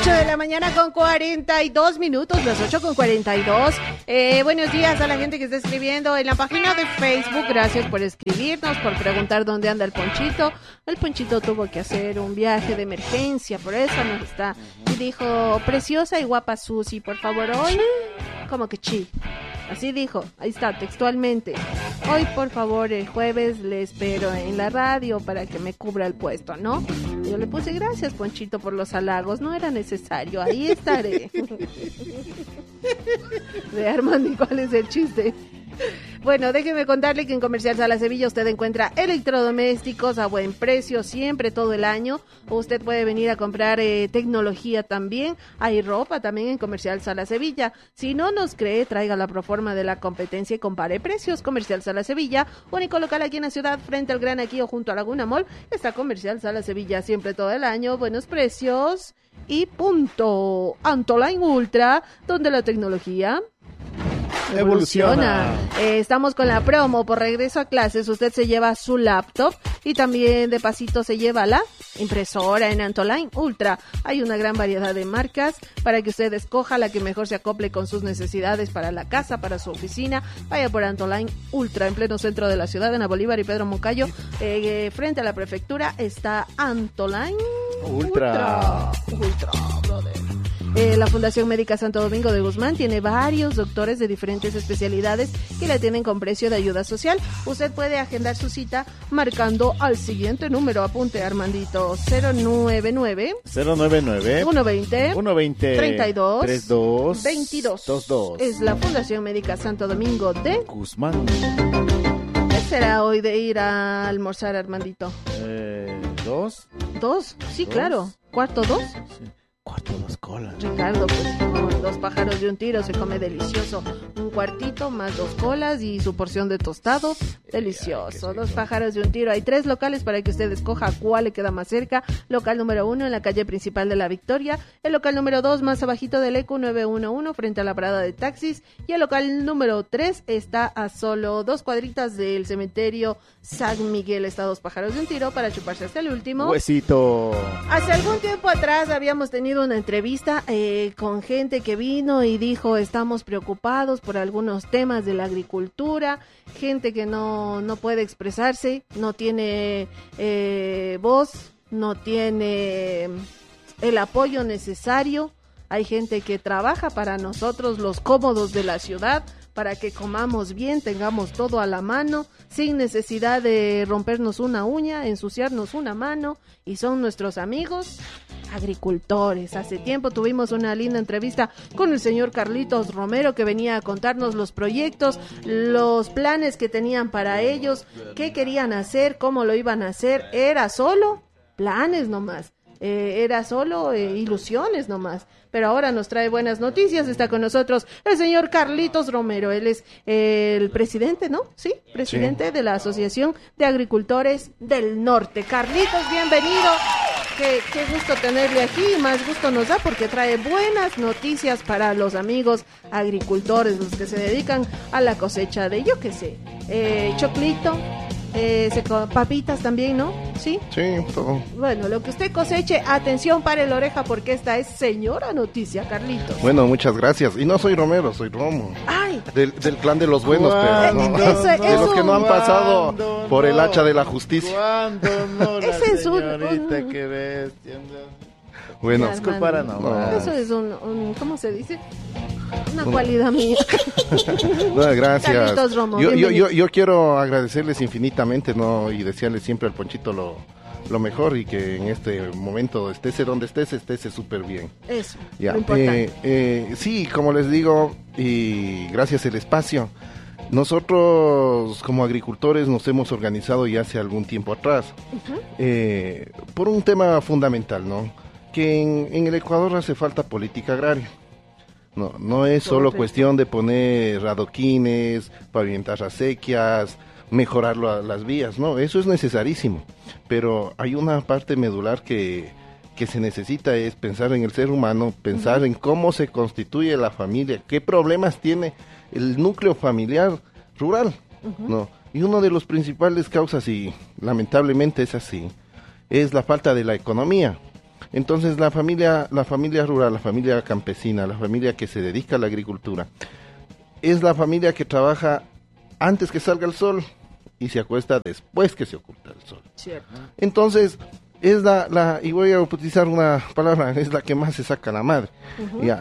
8 de la mañana con 42 minutos, las 8 con 42. Buenos días a la gente que está escribiendo en la página de Facebook. Gracias por escribirnos, por preguntar dónde anda el Ponchito. El Ponchito tuvo que hacer un viaje de emergencia, por eso no está. Y dijo, preciosa y guapa Susi, por favor, hoy, como que chi. Así dijo, ahí está, textualmente. Hoy, por favor, el jueves le espero en la radio para que me cubra el puesto, ¿no? Yo le puse gracias, Ponchito, por los halagos. No era necesario, ahí estaré. De Armando, ¿cuál es el chiste? Bueno, déjeme contarle que en Comercial Sala Sevilla usted encuentra electrodomésticos a buen precio siempre, todo el año. Usted puede venir a comprar tecnología también. Hay ropa también en Comercial Sala Sevilla. Si no nos cree, traiga la proforma de la competencia y compare precios. Comercial Sala Sevilla, único local aquí en la ciudad, frente al Gran Aquío, junto a Laguna Mall. Está Comercial Sala Sevilla siempre, todo el año. Buenos precios y punto. Antoline Ultra, donde la tecnología evoluciona. Estamos con la promo por regreso a clases. Usted se lleva su laptop y también de pasito se lleva la impresora en Antoline Ultra. Hay una gran variedad de marcas para que usted escoja la que mejor se acople con sus necesidades para la casa, para su oficina. Vaya por Antoline Ultra, en pleno centro de la ciudad, en la Bolívar y Pedro Moncayo, frente a la prefectura está Antoline Ultra, brother. La Fundación Médica Santo Domingo de Guzmán tiene varios doctores de diferentes especialidades que la tienen con precio de ayuda social. Usted puede agendar su cita marcando al siguiente número. Apunte, Armandito: 099 120 32 22. Es la Fundación Médica Santo Domingo de Guzmán. ¿Qué será hoy de ir a almorzar, Armandito? ¿Dos? ¿Dos? Sí, claro. ¿Cuarto dos? Sí. Cuarto dos colas. Ricardo, pues con 2 pájaros de un tiro se come delicioso. Un cuartito más 2 colas y su porción de tostado, delicioso. 2 pájaros de un tiro. Hay 3 locales para que usted escoja cuál le queda más cerca. Local número 1 en la calle principal de La Victoria. El local número 2 más abajito del ECU 911 frente a la parada de taxis. Y el local número 3 está a solo 2 cuadritas del cementerio San Miguel. Está 2 pájaros de un tiro para chuparse hasta el último huesito. Hace algún tiempo atrás habíamos tenido una entrevista con gente que vino y dijo: estamos preocupados por algunos temas de la agricultura, gente que no puede expresarse, no tiene voz, no tiene el apoyo necesario. Hay gente que trabaja para nosotros, los cómodos de la ciudad, para que comamos bien, tengamos todo a la mano, sin necesidad de rompernos una uña, ensuciarnos una mano, y son nuestros amigos agricultores. Hace tiempo tuvimos una linda entrevista con el señor Carlitos Romero, que venía a contarnos los proyectos, los planes que tenían para ellos, qué querían hacer, cómo lo iban a hacer. Era solo planes nomás. Era solo ilusiones nomás, pero ahora nos trae buenas noticias. Está con nosotros el señor Carlitos Romero. Él es el presidente, ¿no? Sí, presidente de la Asociación de Agricultores del Norte. Carlitos, bienvenido. Qué gusto tenerle aquí, más gusto nos da porque trae buenas noticias para los amigos agricultores, los que se dedican a la cosecha de, yo qué sé, choclito, papitas también, ¿no? ¿Sí? Sí, todo. Bueno, lo que usted coseche, atención, pare la oreja porque esta es señora noticia, Carlitos. Bueno, muchas gracias. Y no soy Romero, soy Romo. ¡Ay! Del clan de los buenos, pero no. De los que no han pasado por el hacha de la justicia. ¿Cuándo no? La Ese es señorita, qué bestia. Bueno, disculpara nomás. Eso es un ¿cómo se dice? Una cualidad mía. No, gracias. Carlitos Romo, yo quiero agradecerles infinitamente, ¿no? Y desearles siempre al Ponchito lo mejor, y que en este momento estése donde estése súper bien. Eso, ya. Lo importante. Sí, como les digo, y gracias el espacio. Nosotros como agricultores nos hemos organizado ya hace algún tiempo atrás, por un tema fundamental, ¿no? Que en el Ecuador hace falta política agraria. No es solo cuestión de poner adoquines, pavimentar acequias, mejorar las vías, no, eso es necesarísimo, pero hay una parte medular que se necesita, es pensar en el ser humano, pensar en cómo se constituye la familia, qué problemas tiene el núcleo familiar rural, ¿no? Y una de las principales causas, y lamentablemente es así, es la falta de la economía. Entonces la familia rural, la familia campesina, la familia que se dedica a la agricultura, es la familia que trabaja antes que salga el sol y se acuesta después que se oculta el sol. Cierto. Entonces, es y voy a utilizar una palabra, es la que más se saca la madre. Ya,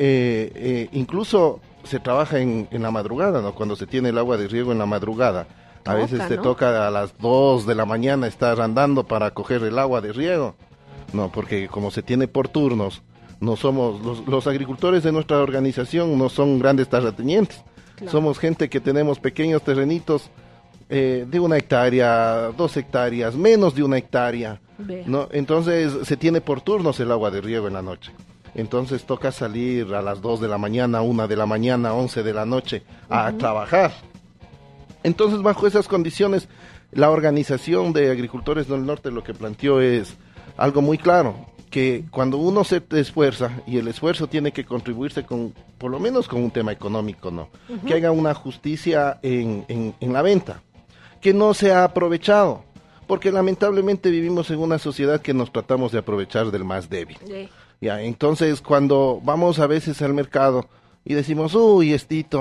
incluso se trabaja en la madrugada, ¿no? Cuando se tiene el agua de riego en la madrugada. A veces te toca a las 2 de la mañana estar andando para coger el agua de riego. No, porque como se tiene por turnos, no somos, los agricultores de nuestra organización no son grandes terratenientes. Claro. Somos gente que tenemos pequeños terrenitos de 1 hectárea, 2 hectáreas, menos de 1 hectárea, ¿no? Entonces se tiene por turnos el agua de riego en la noche. Entonces toca salir a las 2 de la mañana, 1 de la mañana, 11 de la noche a trabajar. Entonces bajo esas condiciones la Organización de Agricultores del Norte lo que planteó es algo muy claro, que cuando uno se esfuerza, y el esfuerzo tiene que contribuirse con, por lo menos con un tema económico, ¿no? Que haya una justicia en la venta, que no se ha aprovechado, porque lamentablemente vivimos en una sociedad que nos tratamos de aprovechar del más débil. Sí. Ya, entonces cuando vamos a veces al mercado y decimos, uy,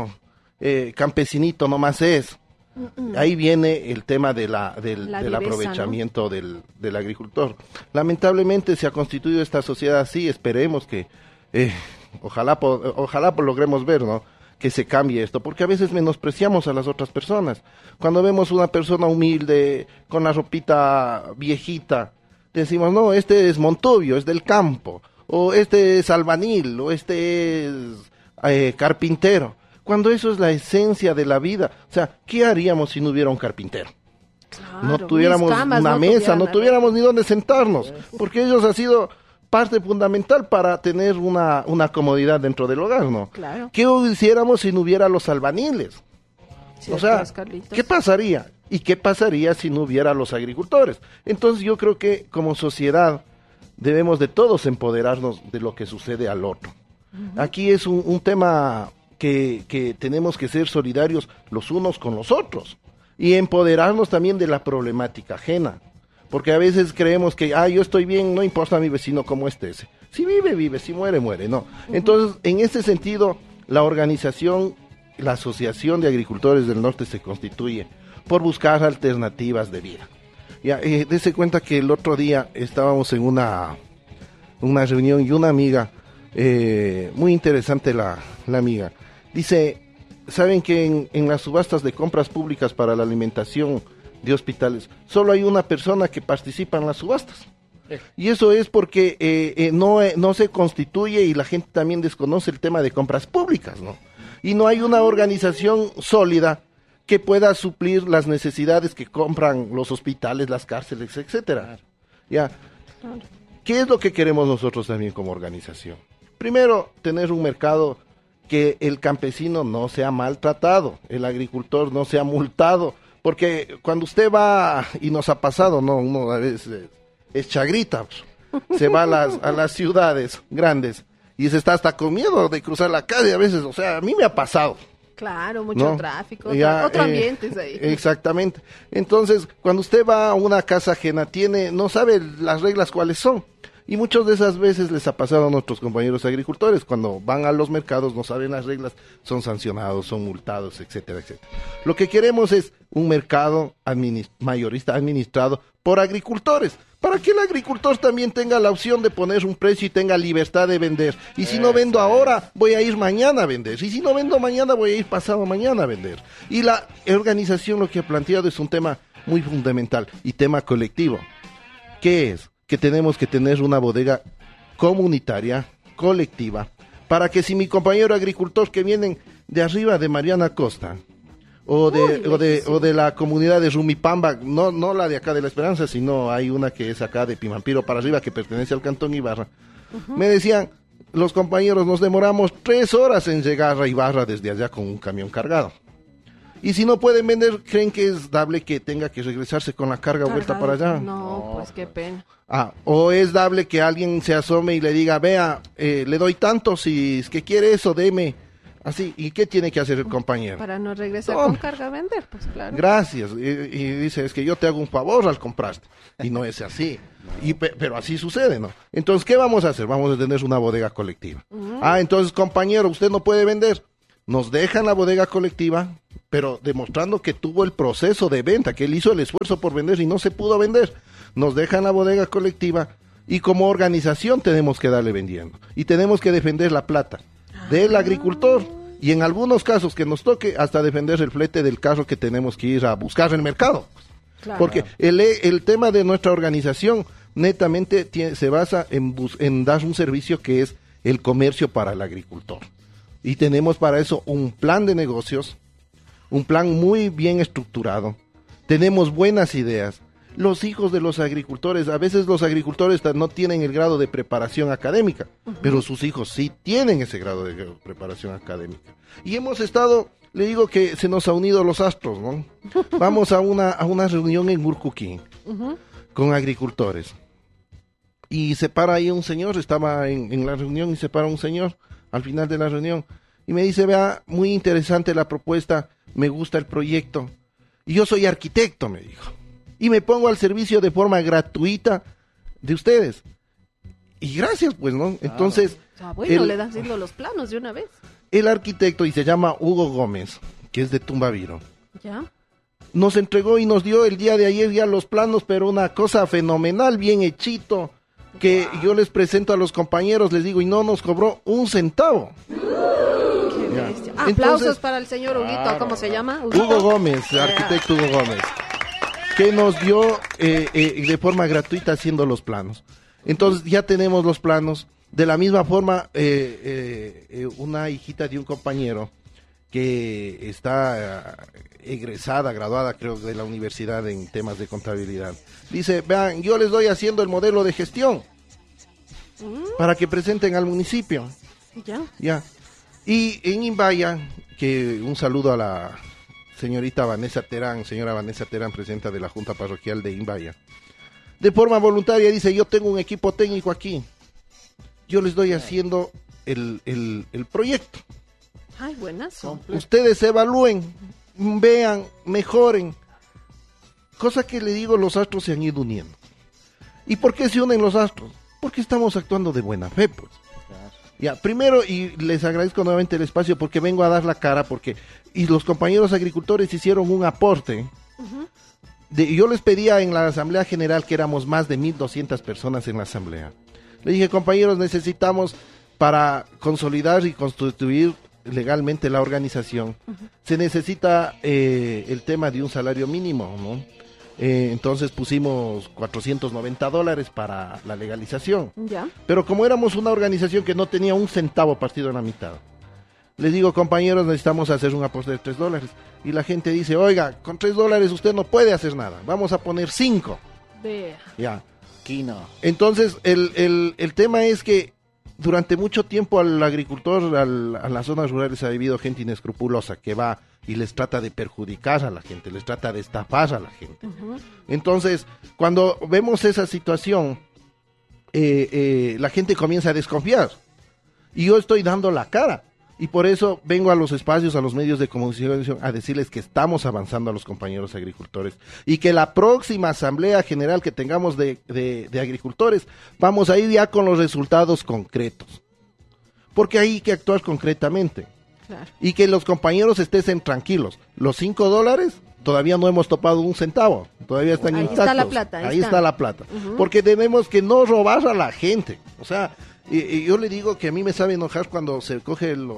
campesinito nomás es, ahí viene el tema del aprovechamiento, ¿no? del agricultor. Lamentablemente se ha constituido esta sociedad así, esperemos que, ojalá logremos ver, ¿no?, que se cambie esto, porque a veces menospreciamos a las otras personas. Cuando vemos una persona humilde, con la ropita viejita, decimos, no, este es Montovio, es del campo, o este es albañil, o este es carpintero. Cuando eso es la esencia de la vida. O sea, ¿qué haríamos si no hubiera un carpintero? Claro, no tuviéramos una mesa, no tuviéramos ni dónde sentarnos, porque ellos han sido parte fundamental para tener una comodidad dentro del hogar, ¿no? Claro. ¿Qué hiciéramos si no hubiera los albañiles? O sea, ¿qué pasaría? ¿Y qué pasaría si no hubiera los agricultores? Entonces yo creo que como sociedad debemos de todos empoderarnos de lo que sucede al otro. Aquí es un tema que tenemos que ser solidarios los unos con los otros y empoderarnos también de la problemática ajena, porque a veces creemos que, yo estoy bien, no importa a mi vecino cómo esté. Si vive, vive, si muere, muere, no. Entonces, en ese sentido, la Asociación de Agricultores del Norte se constituye por buscar alternativas de vida. Ya, dése cuenta que el otro día estábamos en una reunión y una amiga, muy interesante la amiga, dice, ¿saben que en las subastas de compras públicas para la alimentación de hospitales solo hay una persona que participa en las subastas? Y eso es porque no se constituye y la gente también desconoce el tema de compras públicas, ¿no? Y no hay una organización sólida que pueda suplir las necesidades que compran los hospitales, las cárceles, etcétera. Ya. ¿Qué es lo que queremos nosotros también como organización? Primero, tener un mercado que el campesino no sea maltratado, el agricultor no sea multado, porque cuando usted va, y nos ha pasado, ¿no? Uno a veces es chagrita, se va a las ciudades grandes y se está hasta con miedo de cruzar la calle a veces, o sea, a mí me ha pasado. Claro, mucho tráfico, otro ambiente es ahí. Exactamente. Entonces, cuando usted va a una casa ajena, no sabe las reglas cuáles son. Y muchas de esas veces les ha pasado a nuestros compañeros agricultores, cuando van a los mercados, no saben las reglas, son sancionados, son multados, etcétera, etcétera. Lo que queremos es un mercado mayorista administrado por agricultores, para que el agricultor también tenga la opción de poner un precio y tenga libertad de vender. Y si no vendo ahora, voy a ir mañana a vender. Y si no vendo mañana, voy a ir pasado mañana a vender. Y la organización lo que ha planteado es un tema muy fundamental y tema colectivo. ¿Qué es? Que tenemos que tener una bodega comunitaria, colectiva, para que si mi compañero agricultor que vienen de arriba de Mariana Costa, o de la comunidad de Rumipamba, no la de acá de La Esperanza, sino hay una que es acá de Pimampiro para arriba, que pertenece al Cantón Ibarra, me decían, los compañeros, nos demoramos 3 horas en llegar a Ibarra desde allá con un camión cargado. Y si no pueden vender, ¿creen que es dable que tenga que regresarse con la carga vuelta para allá? No, pues qué pena. O es dable que alguien se asome y le diga, vea, le doy tanto, si es que quiere eso, deme Así, ¿y qué tiene que hacer el compañero? Para no regresar Toma. con carga a vender, pues claro. Gracias. Y dice, es que yo te hago un favor al comprarte. Y no es así. Pero así sucede, ¿no? Entonces, ¿qué vamos a hacer? Vamos a tener una bodega colectiva. Entonces, compañero, usted no puede vender. Nos dejan la bodega colectiva, pero demostrando que tuvo el proceso de venta, que él hizo el esfuerzo por vender y no se pudo vender. Nos dejan la bodega colectiva y como organización tenemos que darle vendiendo. Y tenemos que defender la plata del agricultor. Y en algunos casos que nos toque hasta defender el flete del carro que tenemos que ir a buscar en el mercado. Claro. Porque el tema de nuestra organización netamente se basa en dar un servicio que es el comercio para el agricultor. Y tenemos para eso un plan de negocios, un plan muy bien estructurado. Tenemos buenas ideas. Los hijos de los agricultores, a veces los agricultores no tienen el grado de preparación académica, pero sus hijos sí tienen ese grado de preparación académica. Y hemos estado, le digo que se nos ha unido los astros, ¿no? Vamos a una reunión en Urcuquín con agricultores. Y se para ahí un señor, estaba en la reunión y se para un señor al final de la reunión. Y me dice, vea, muy interesante la propuesta, me gusta el proyecto. Y yo soy arquitecto, me dijo. Y me pongo al servicio de forma gratuita de ustedes. Y gracias, pues, ¿no? Entonces... bueno, le das haciendo los planos de una vez. El arquitecto, y se llama Hugo Gómez, que es de Tumbaviro, ¿Ya? nos entregó y nos dio el día de ayer ya los planos, pero una cosa fenomenal, bien hechito, que yo les presento a los compañeros, les digo, y no nos cobró un centavo. Qué bestia. Aplausos Entonces, para el señor Huguito, ¿cómo se llama? Hugo Gómez, arquitecto Hugo Gómez, que nos dio de forma gratuita haciendo los planos. Entonces ya tenemos los planos. De la misma forma, una hijita de un compañero que está egresada, graduada creo de la universidad en temas de contabilidad, dice, vean, yo les doy haciendo el modelo de gestión para que presenten al municipio. Ya. Y en Imbaya, que un saludo a la señora Vanessa Terán, presidenta de la Junta Parroquial de Imbaya, de forma voluntaria dice, yo tengo un equipo técnico aquí, yo les doy haciendo el proyecto. Ay, buenazo. Ustedes evalúen, vean, mejoren. Cosa que le digo, los astros se han ido uniendo. ¿Y por qué se unen los astros? Porque estamos actuando de buena fe, pues. Ya, primero, y les agradezco nuevamente el espacio porque vengo a dar la cara, y los compañeros agricultores hicieron un aporte. Yo les pedía en la Asamblea General que éramos más de 1,200 personas en la Asamblea. Le dije, compañeros, necesitamos para consolidar y constituir legalmente la organización, se necesita el tema de un salario mínimo, ¿no? Entonces pusimos $490 para la legalización. ¿Ya? Pero como éramos una organización que no tenía un centavo partido en la mitad, les digo, compañeros, necesitamos hacer un aporte de $3. Y la gente dice, oiga, con $3 usted no puede hacer nada, vamos a poner 5. Vea. Ya. Quino. Entonces, el tema es que durante mucho tiempo al agricultor, a las zonas rurales ha vivido gente inescrupulosa que va y les trata de perjudicar a la gente, les trata de estafar a la gente. Entonces, cuando vemos esa situación, la gente comienza a desconfiar. Y yo estoy dando la cara. Y por eso vengo a los espacios, a los medios de comunicación, a decirles que estamos avanzando a los compañeros agricultores y que la próxima asamblea general que tengamos de agricultores, vamos a ir ya con los resultados concretos. Porque hay que actuar concretamente. Claro. Y que los compañeros estén tranquilos. Los $5 todavía no hemos topado un centavo, todavía están Ahí intactos. está la plata, ahí está la plata. Porque debemos que no robar a la gente. O sea, y yo le digo que a mí me sabe enojar cuando se cogen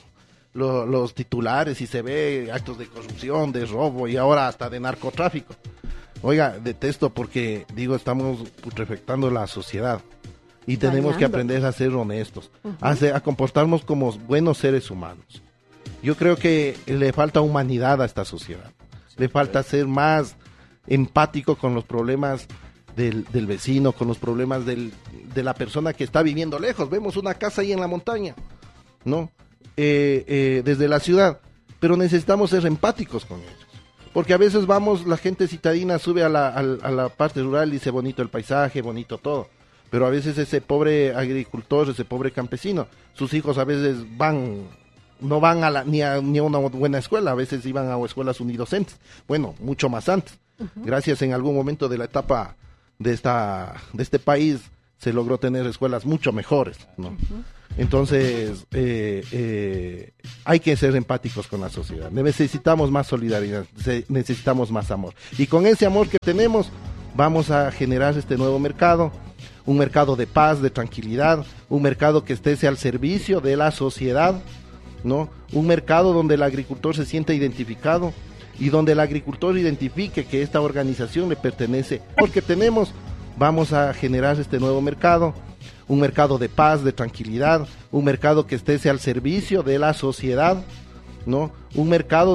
los titulares y se ve actos de corrupción, de robo y ahora hasta de narcotráfico. Oiga, detesto porque, digo, estamos putrefactando la sociedad y tenemos que aprender a ser honestos, a comportarnos como buenos seres humanos. Yo creo que le falta humanidad a esta sociedad, le falta ser más empático con los problemas del vecino, con los problemas de la persona que está viviendo lejos. Vemos una casa ahí en la montaña, ¿no? Desde la ciudad, pero necesitamos ser empáticos con ellos, porque a veces la gente citadina sube a la parte rural y dice bonito el paisaje, bonito todo, pero a veces ese pobre agricultor, ese pobre campesino, sus hijos a veces van no van ni a una buena escuela, a veces iban a escuelas unidocentes, bueno, mucho más antes. Gracias en algún momento de la etapa de este país se logró tener escuelas mucho mejores, ¿no? Entonces, hay que ser empáticos con la sociedad. Necesitamos más solidaridad, necesitamos más amor. Y con ese amor que tenemos, vamos a generar este nuevo mercado, un mercado de paz, de tranquilidad, un mercado que esté al servicio de la sociedad, ¿no? Un mercado donde el agricultor se sienta identificado y donde el agricultor identifique que esta organización le pertenece. Porque vamos a generar este nuevo mercado, un mercado de paz, de tranquilidad, un mercado que esté al servicio de la sociedad, ¿no? Un mercado